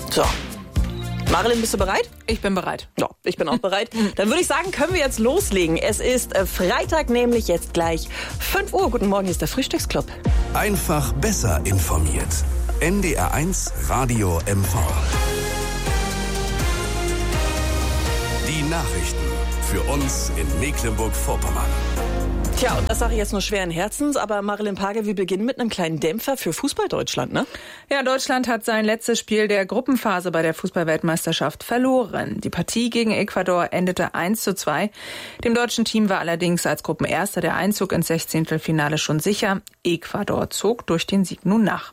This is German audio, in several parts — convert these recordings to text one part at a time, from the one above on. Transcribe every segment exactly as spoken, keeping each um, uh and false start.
So. Marilyn, bist du bereit? Ich bin bereit. Ja, ich bin auch bereit. Dann würde ich sagen, können wir jetzt loslegen. Es ist äh, Freitag, nämlich jetzt gleich fünf Uhr. Guten Morgen, hier ist der Frühstücksclub. Einfach besser informiert. N D R eins Radio M V. Die Nachrichten für uns in Mecklenburg-Vorpommern. Tja, und das sage ich jetzt nur schweren Herzens, aber Marilyn Page, wir beginnen mit einem kleinen Dämpfer für Fußball-Deutschland, ne? Ja, Deutschland hat sein letztes Spiel der Gruppenphase bei der Fußball-Weltmeisterschaft verloren. Die Partie gegen Ecuador endete eins zu zwei. Dem deutschen Team war allerdings als Gruppenerster der Einzug ins Sechzehntelfinale schon sicher. Ecuador zog durch den Sieg nun nach.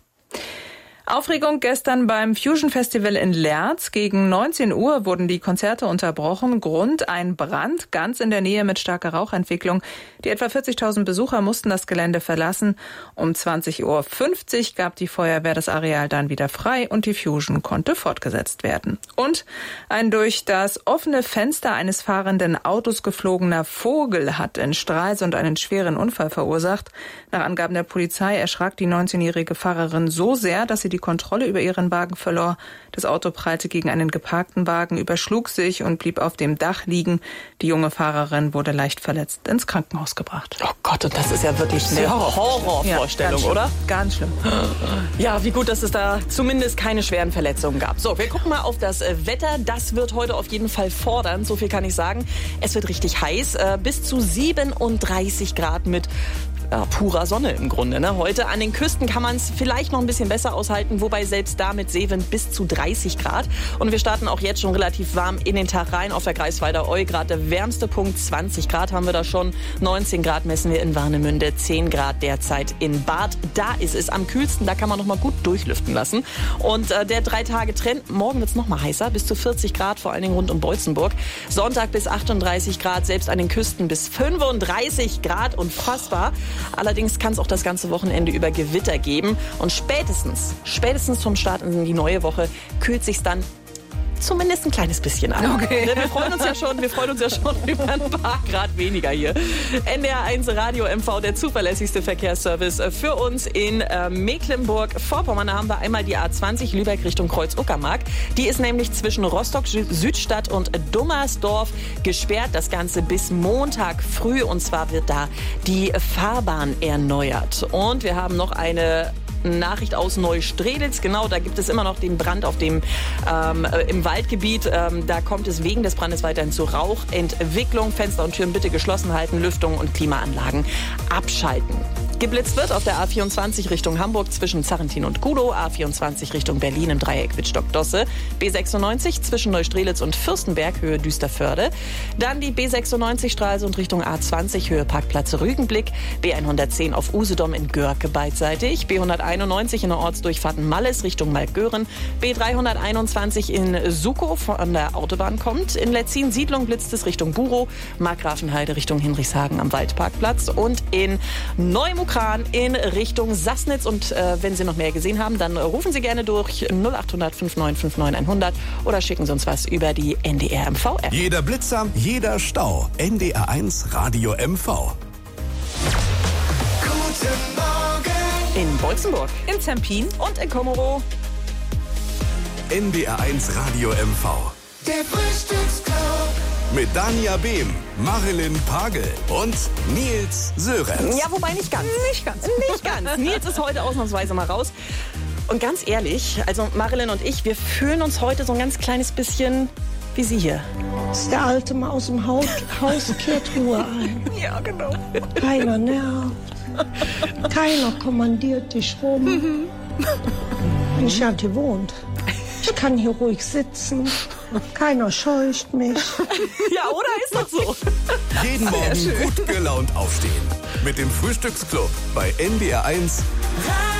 Aufregung gestern beim Fusion Festival in Lerz. Gegen neunzehn Uhr wurden die Konzerte unterbrochen. Grund ein Brand ganz in der Nähe mit starker Rauchentwicklung. Die etwa vierzigtausend Besucher mussten das Gelände verlassen. Um zwanzig Uhr fünfzig gab die Feuerwehr das Areal dann wieder frei und die Fusion konnte fortgesetzt werden. Und ein durch das offene Fenster eines fahrenden Autos geflogener Vogel hat in Stralsund einen schweren Unfall verursacht. Nach Angaben der Polizei erschrak die neunzehnjährige Fahrerin so sehr, dass sie die Kontrolle über ihren Wagen verlor. Das Auto prallte gegen einen geparkten Wagen, überschlug sich und blieb auf dem Dach liegen. Die junge Fahrerin wurde leicht verletzt ins Krankenhaus gebracht. Oh Gott, und das ist ja wirklich eine Horrorvorstellung, ja, oder? Ganz schlimm. Ja, wie gut, dass es da zumindest keine schweren Verletzungen gab. So, wir gucken mal auf das Wetter. Das wird heute auf jeden Fall fordern, so viel kann ich sagen. Es wird richtig heiß, bis zu siebenunddreißig Grad mit Ja, purer Sonne im Grunde. Ne? Heute an den Küsten kann man es vielleicht noch ein bisschen besser aushalten, wobei selbst da mit Seewind bis zu dreißig Grad. Und wir starten auch jetzt schon relativ warm in den Tag rein auf der Greifswalder Eu. Gerade der wärmste Punkt, zwanzig Grad haben wir da schon. neunzehn Grad messen wir in Warnemünde, zehn Grad derzeit in Bad. Da ist es am kühlsten, da kann man noch mal gut durchlüften lassen. Und äh, der Drei-Tage-Trend, morgen wird es noch mal heißer, bis zu vierzig Grad, vor allen Dingen rund um Beutzenburg. Sonntag bis achtunddreißig Grad, selbst an den Küsten bis fünfunddreißig Grad, unfassbar. Allerdings kann es auch das ganze Wochenende über Gewitter geben. Und spätestens, spätestens zum Start in die neue Woche kühlt sich's dann zumindest ein kleines bisschen an. Okay. Wir freuen uns ja schon, wir freuen uns ja schon über ein paar Grad weniger hier. N D R eins Radio M V, der zuverlässigste Verkehrsservice für uns in äh, Mecklenburg-Vorpommern. Da haben wir einmal die A zwanzig Lübeck Richtung Kreuz-Uckermark. Die ist nämlich zwischen Rostock-Südstadt und Dummersdorf gesperrt. Das Ganze bis Montag früh. Und zwar wird da die Fahrbahn erneuert. Und wir haben noch eine Nachricht aus Neustrelitz. Genau, da gibt es immer noch den Brand auf dem ähm, im Waldgebiet. Ähm, da kommt es wegen des Brandes weiterhin zu Rauchentwicklung. Fenster und Türen bitte geschlossen halten, Lüftung und Klimaanlagen abschalten. Geblitzt wird auf der A vierundzwanzig Richtung Hamburg zwischen Zarrentin und Kudow, A vierundzwanzig Richtung Berlin im Dreieck Wittstock-Dosse, B sechsundneunzig zwischen Neustrelitz und Fürstenberg, Höhe Düsterförde, dann die B sechsundneunzig Stralsund Richtung A zwanzig, Höhe Parkplatz Rügenblick, B hundertzehn auf Usedom in Görke beidseitig, B hunderteinundneunzig in der Ortsdurchfahrt Malles Richtung Maltgören, B dreihunderteinundzwanzig in Sukow von der Autobahn kommt, in Letzin Siedlung blitzt es Richtung Burow, Markgrafenheide Richtung Hinrichshagen am Waldparkplatz und in Neumukran in Richtung Sassnitz. Und äh, wenn Sie noch mehr gesehen haben, dann rufen Sie gerne durch null acht hundert fünfundneunzig neunundfünfzig hundert oder schicken Sie uns was über die N D R M V-App. Jeder Blitzer, jeder Stau. N D R eins Radio M V. Guten Morgen. In Beutzenburg, In Zempin. und in Komorow. N D R eins Radio M V. Der Frühstücksclub. Mit Dania Behm, Marilyn Pagel und Nils Sörenz. Ja, wobei nicht ganz. Nicht ganz. Nicht ganz. Nils ist heute ausnahmsweise mal raus. Und ganz ehrlich, also Marilyn und ich, wir fühlen uns heute so ein ganz kleines bisschen wie Sie hier. Das ist der alte Mann aus dem Haus, Haus kehrt Ruhe ein. Ja, genau. Keiner nervt. Keiner kommandiert dich rum. Bin ich ja gewohnt. Ich kann hier ruhig sitzen. Keiner scheucht mich. Ja, oder? Ist doch so. Jeden Morgen gut gelaunt aufstehen. Mit dem Frühstücksclub bei N D R eins.